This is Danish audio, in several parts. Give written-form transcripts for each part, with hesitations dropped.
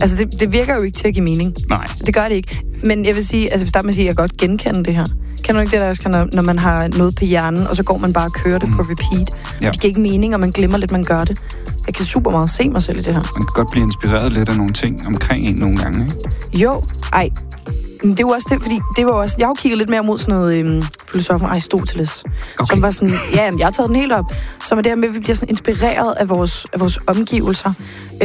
Altså, det virker jo ikke til at give mening. Nej. Det gør det ikke. Men jeg vil sige, altså, jeg vil starte med at sige, at jeg godt genkende det her. Kender du ikke det, der også kan, når man har noget på hjernen, og så går man bare og kører det på repeat? Ja. Det giver ikke mening, og man glemmer lidt, man gør det. Jeg kan super meget se mig selv i det her. Man kan godt blive inspireret lidt af nogle ting omkring en nogle gange, ikke? Jo, men det er jo også det, fordi det var også... Jeg har jo kigget lidt mere mod sådan noget filosofen Aristoteles, som var sådan... Ja, jeg har taget den helt op. Som er det her med, at vi bliver sådan inspireret af vores omgivelser,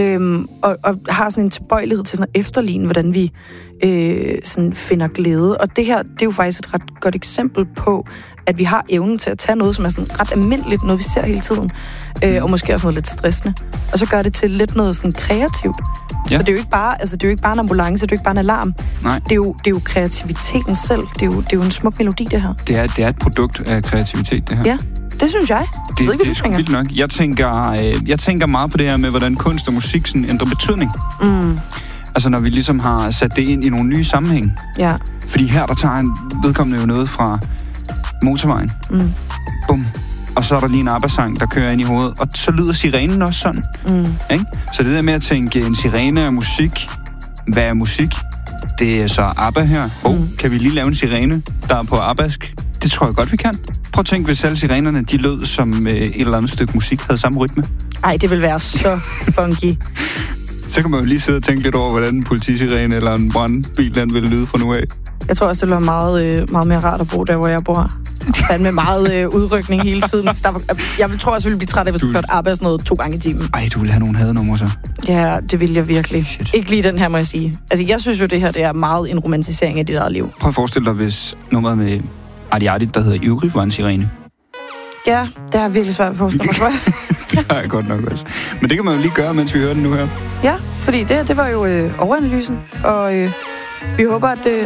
og har sådan en tilbøjelighed til sådan at efterligne, hvordan vi sådan finder glæde. Og det her, det er jo faktisk et ret godt eksempel på, at vi har evnen til at tage noget, som er sådan ret almindeligt, noget vi ser hele tiden, og måske også noget lidt stressende, og så gør det til lidt noget sådan kreativt. Ja. For det er jo ikke bare, det er jo ikke bare en ambulance, det er jo ikke bare en alarm. Nej. Det er jo kreativiteten selv. Det er jo en smuk melodi, det her. Det er et produkt af kreativitet, det her. Ja, det synes jeg. Det er sgu vildt nok. Jeg tænker meget på det her med, hvordan kunst og musik sådan ændrer betydning. Altså når vi ligesom har sat det ind i nogle nye sammenhæng. Ja. Fordi her, der tager en vedkommende jo noget fra motorvejen. Bum. Og så er der lige en ABBA-sang, der kører ind i hovedet. Og så lyder sirenen også sådan. Ikke? Så det der med at tænke, en sirene er musik. Hvad er musik? Det er så ABBA her. Kan vi lige lave en sirene, der er på ABBAsk? Det tror jeg godt, vi kan. Prøv at tænke, hvis alle sirenerne, de lød som et eller andet stykke musik, havde samme rytme. Ej, det vil være så funky. Så kan man jo lige sidde og tænke lidt over, hvordan en politisirene eller en brandbil, den ville lyde fra nu af. Jeg tror også, det ville være meget mere rart at bo der, hvor jeg bor. Med meget udrykning hele tiden. Jeg tror også, jeg ville blive træt af, hvis du kørte arbejde sådan noget 2 gange i timen. Ej, du ville have nogle hadenumre så? Ja, det ville jeg virkelig. Shit. Ikke lige den her, må jeg sige. Altså, jeg synes jo, det her det er meget en romantisering af dit eget liv. Prøv at forestille dig, hvis nummeret med Arti Arti, der hedder Ivrig, var en sirene. Ja, det er virkelig svært at forestille mig, tror jeg. Det har jeg godt nok også. Men det kan man jo lige gøre, mens vi hører den nu her. Ja, fordi det var jo overanalysen, og vi håber,